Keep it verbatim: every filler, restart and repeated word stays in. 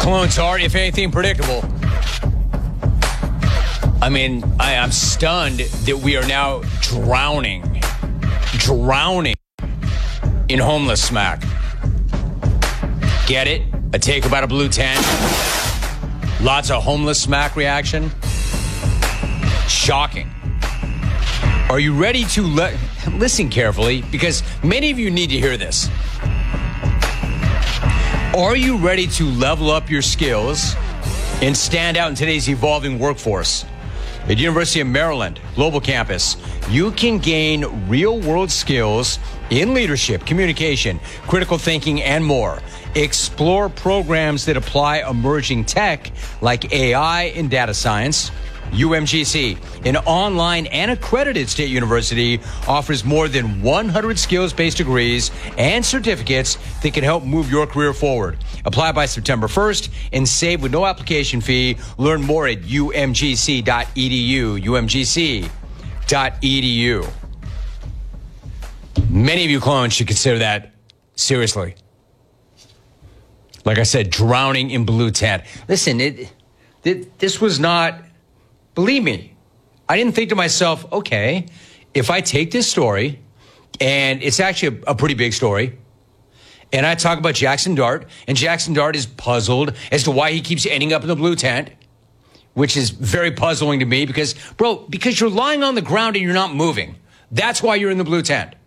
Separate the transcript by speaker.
Speaker 1: Clones are, if anything, predictable. I mean, I am stunned that we are now drowning, drowning in homeless smack. Get it? A take about a blue tent. Lots of homeless smack reaction. Shocking. Are you ready to le- listen carefully? Because many of you need to hear this. Are you ready to level up your skills and stand out in today's evolving workforce? At University of Maryland Global Campus, you can gain real-world skills in leadership, communication, critical thinking, and more. Explore programs that apply emerging tech like A I and data science. U M G C, an online and accredited state university, offers more than one hundred skills-based degrees and certificates that can help move your career forward. Apply by September first and save with no application fee. Learn more at U M G C dot E D U, U M G C dot E D U. Many of you clones should consider that seriously. Like I said, drowning in blue tent. Listen, it, it this was not... Believe me, I didn't think to myself, okay, if I take this story, and it's actually a, a pretty big story, and I talk about Jackson Dart, and Jackson Dart is puzzled as to why he keeps ending up in the blue tent, which is very puzzling to me because, bro, because you're lying on the ground and you're not moving. That's why you're in the blue tent.